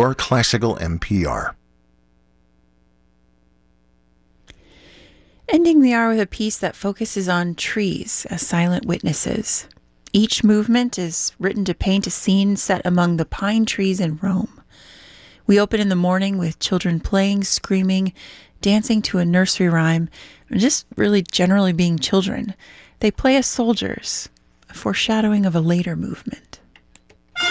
or classical NPR. Ending the hour with a piece that focuses on trees as silent witnesses. Each movement is written to paint a scene set among the pine trees in Rome. We open in the morning with children playing, screaming, dancing to a nursery rhyme, and just really generally being children. They play as soldiers, a foreshadowing of a later movement.